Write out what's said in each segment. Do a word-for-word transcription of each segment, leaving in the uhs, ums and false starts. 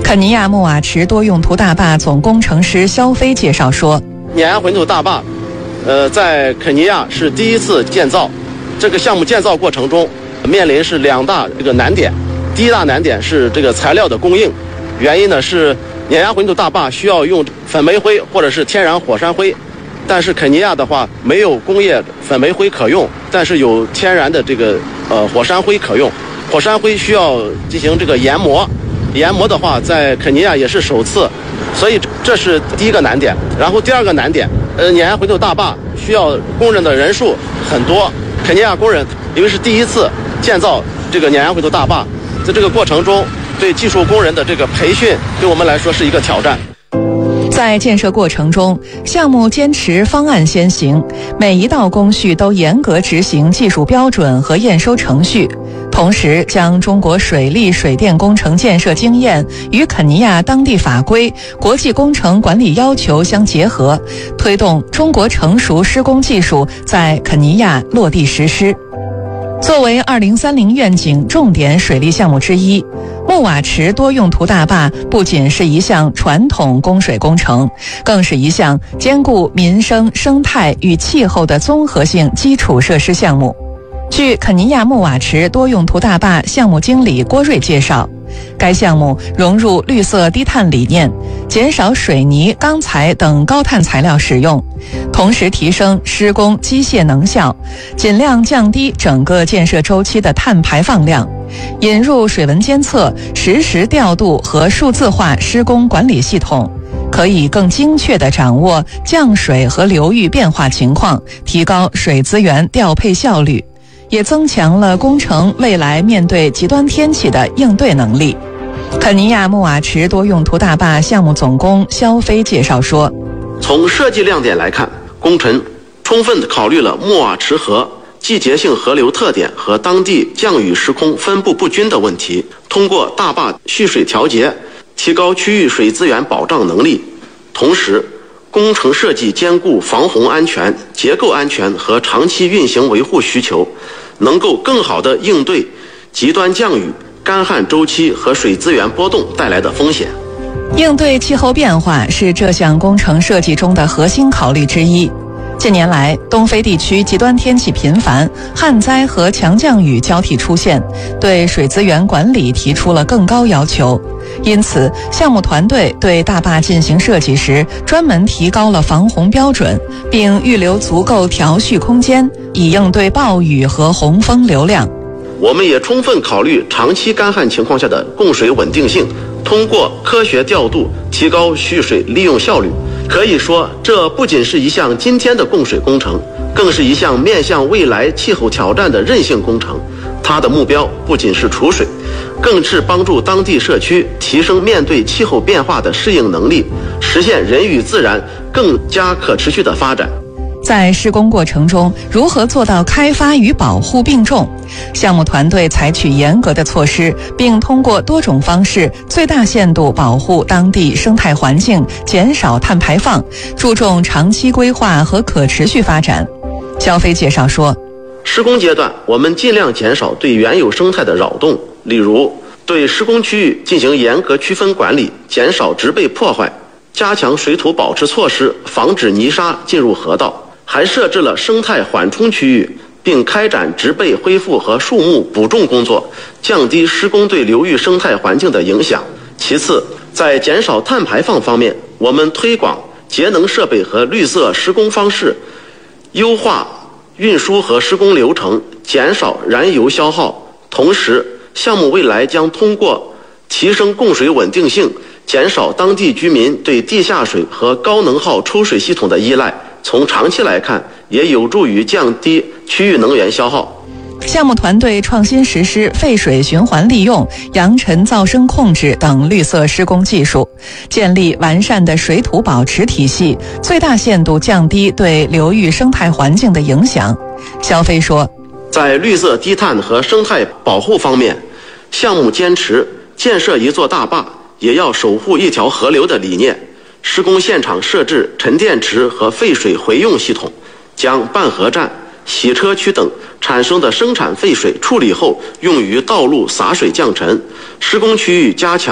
肯尼亚穆瓦池多用途大坝总工程师肖飞介绍说， 碾压混凝土大坝呃，在肯尼亚是第一次建造，这个项目建造过程中面临是两大这个难点。第一大难点是这个材料的供应，原因呢是碾压混凝土大坝需要用粉煤灰或者是天然火山灰，但是肯尼亚的话没有工业粉煤灰可用，但是有天然的这个呃火山灰可用。火山灰需要进行这个研磨，研磨的话在肯尼亚也是首次，所以这是第一个难点。然后第二个难点，呃，碾压混凝土大坝需要工人的人数很多，肯尼亚工人因为是第一次建造这个碾压混凝土大坝，在这个过程中对技术工人的这个培训对我们来说是一个挑战。 在建设过程中，项目坚持方案先行，每一道工序都严格执行技术标准和验收程序，同时将中国水利水电工程建设经验与肯尼亚当地法规、国际工程管理要求相结合，推动中国成熟施工技术在肯尼亚落地实施。作为二零三零愿景重点水利项目之一，穆瓦池多用途大坝不仅是一项传统供水工程，更是一项兼顾民生、生态与气候的综合性基础设施项目。据肯尼亚穆瓦池多用途大坝项目经理郭瑞介绍，该项目融入绿色低碳理念，减少水泥、钢材等高碳材料使用，同时提升施工机械能效，尽量降低整个建设周期的碳排放量，引入水文监测、实时调度和数字化施工管理系统，可以更精确地掌握降水和流域变化情况，提高水资源调配效率，也增强了工程未来面对极端天气的应对能力。肯尼亚穆瓦池多用途大坝项目总工肖飞介绍说， 从设计亮点来看，工程充分考虑了穆瓦池河季节性河流特点和当地降雨时空分布不均的问题，通过大坝蓄水调节，提高区域水资源保障能力。同时，工程设计兼顾防洪安全、结构安全和长期运行维护需求，能够更好地应对极端降雨、干旱周期和水资源波动带来的风险。 应对气候变化是这项工程设计中的核心考虑之一。近年来，东非地区极端天气频繁，旱灾和强降雨交替出现，对水资源管理提出了更高要求。因此，项目团队对大坝进行设计时，专门提高了防洪标准，并预留足够调蓄空间，以应对暴雨和洪峰流量。 我们也充分考虑长期干旱情况下的供水稳定性，通过科学调度提高蓄水利用效率。可以说，这不仅是一项今天的供水工程，更是一项面向未来气候挑战的韧性工程。它的目标不仅是储水，更是帮助当地社区提升面对气候变化的适应能力，实现人与自然更加可持续的发展。 在施工过程中，如何做到开发与保护并重？项目团队采取严格的措施，并通过多种方式最大限度保护当地生态环境，减少碳排放，注重长期规划和可持续发展。肖飞介绍说， 施工阶段，我们尽量减少对原有生态的扰动，例如对施工区域进行严格区分管理，减少植被破坏，加强水土保持措施，防止泥沙进入河道。还设置了生态缓冲区域，并开展植被恢复和树木补种工作，降低施工对流域生态环境的影响。其次，在减少碳排放方面，我们推广节能设备和绿色施工方式，优化运输和施工流程，减少燃油消耗。同时，项目未来将通过提升供水稳定性，减少当地居民对地下水和高能耗抽水系统的依赖。从长期来看，也有助于降低区域能源消耗。 项目团队创新实施废水循环利用、扬尘噪声控制等绿色施工技术，建立完善的水土保持体系，最大限度降低对流域生态环境的影响。肖飞说， 在绿色低碳和生态保护方面，项目坚持建设一座大坝也要守护一条河流的理念。施工现场设置沉淀池和废水回用系统，将拌河站、洗车区等产生的生产废水处理后用于道路洒水降尘。施工区域加强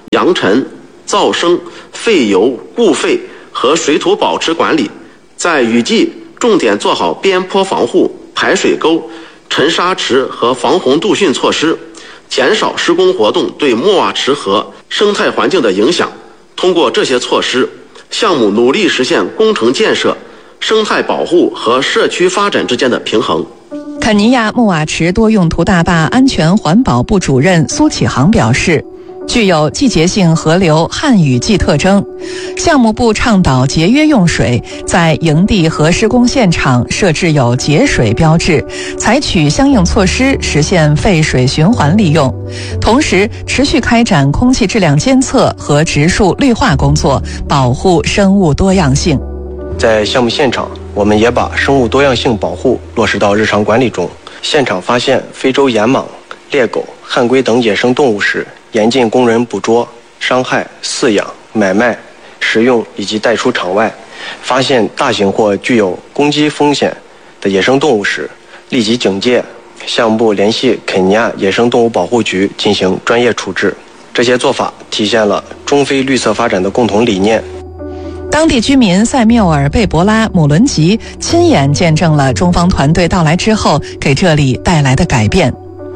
扬尘、噪声、废油、固废和水土保持管理，在雨季重点做好边坡防护、排水沟、沉沙池和防洪杜汛措施，减少施工活动对莫瓦池河生态环境的影响。通过这些措施，项目努力实现工程建设、生态保护和社区发展之间的平衡。 肯尼亚穆瓦池多用途大坝安全环保部主任苏启航表示，具有季节性河流旱雨季特征，项目部倡导节约用水，在营地和施工现场设置有节水标志，采取相应措施实现废水循环利用，同时持续开展空气质量监测和植树绿化工作，保护生物多样性。 在项目现场，我们也把生物多样性保护落实到日常管理中。现场发现非洲岩蟒、猎狗、旱龟等野生动物时，严禁工人捕捉、伤害、饲养、买卖、食用以及带出场外。发现大型或具有攻击风险的野生动物时，立即警戒，项目部联系肯尼亚野生动物保护局进行专业处置。这些做法体现了中非绿色发展的共同理念。 当地居民塞缪尔·贝博拉·姆伦吉亲眼见证了中方团队到来之后给这里带来的改变。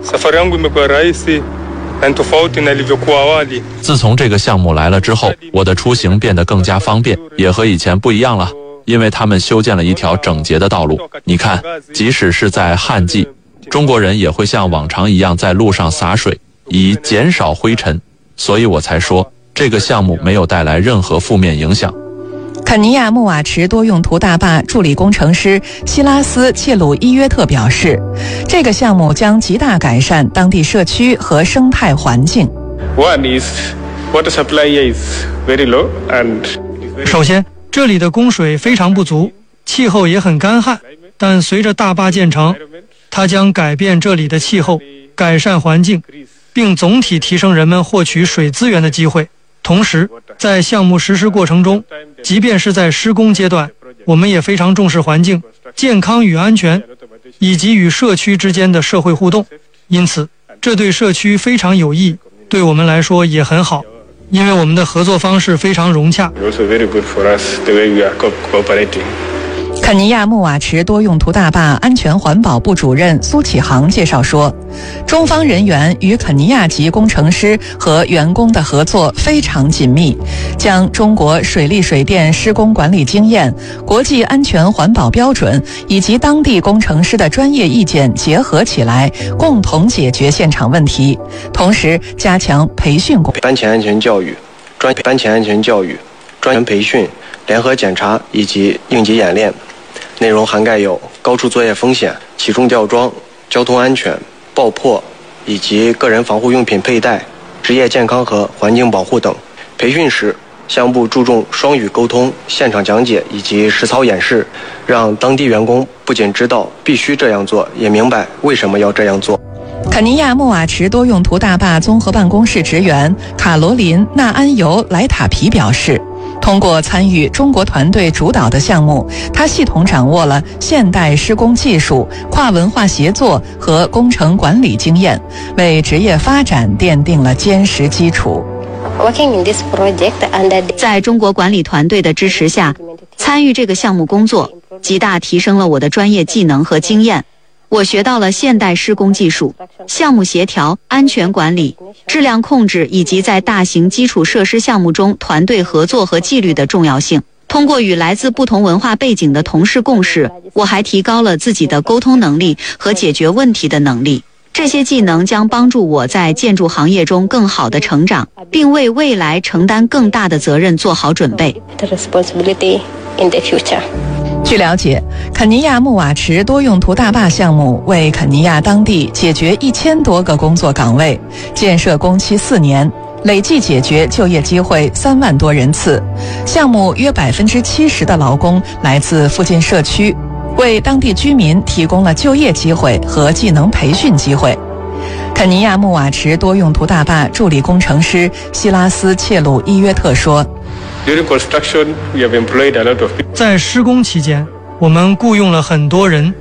自从这个项目来了之后，我的出行变得更加方便，也和以前不一样了，因为他们修建了一条整洁的道路。你看，即使是在旱季，中国人也会像往常一样在路上洒水，以减少灰尘，所以我才说这个项目没有带来任何负面影响。 肯尼亚穆瓦池多用途大坝助理工程师希拉斯切鲁伊约特表示，这个项目将极大改善当地社区和生态环境。 首先，这里的供水非常不足，气候也很干旱，但随着大坝建成，它将改变这里的气候，改善环境，并总体提升人们获取水资源的机会。同时，在项目实施过程中，即便是在施工阶段，我们也非常重视环境、健康与安全，以及与社区之间的社会互动。因此，这对社区非常有益，对我们来说也很好，因为我们的合作方式非常融洽。 肯尼亚穆瓦池多用途大坝安全环保部主任苏启航介绍说，中方人员与肯尼亚籍工程师和员工的合作非常紧密，将中国水利水电施工管理经验、国际安全环保标准以及当地工程师的专业意见结合起来，共同解决现场问题，同时加强培训工作。 班前安全教育、专班前安全教育、专员培训、联合检查以及应急演练。内容涵盖有高处作业风险、起重吊装、交通安全、爆破以及个人防护用品佩戴、职业健康和环境保护等。培训时，项目部注重双语沟通、现场讲解以及实操演示，让当地员工不仅知道必须这样做，也明白为什么要这样做。 肯尼亚穆瓦池多用途大坝综合办公室职员卡罗琳·纳安尤莱塔皮表示，通过参与中国团队主导的项目，他系统掌握了现代施工技术、跨文化协作和工程管理经验，为职业发展奠定了坚实基础。 在中国管理团队的支持下，参与这个项目工作，极大提升了我的专业技能和经验。我学到了现代施工技术、项目协调、安全管理、质量控制以及在大型基础设施项目中团队合作和纪律的重要性。通过与来自不同文化背景的同事共事，我还提高了自己的沟通能力和解决问题的能力。这些技能将帮助我在建筑行业中更好地成长，并为未来承担更大的责任做好准备。 据了解，肯尼亚穆瓦池多用途大坝项目为肯尼亚当地解决一千多个工作岗位，建设工期四年，累计解决就业机会三万多人次。项目约百分之七十的劳工来自附近社区，为当地居民提供了就业机会和技能培训机会。肯尼亚穆瓦池多用途大坝助理工程师希拉斯切鲁伊约特说， 在施工期间，我们雇佣了很多人，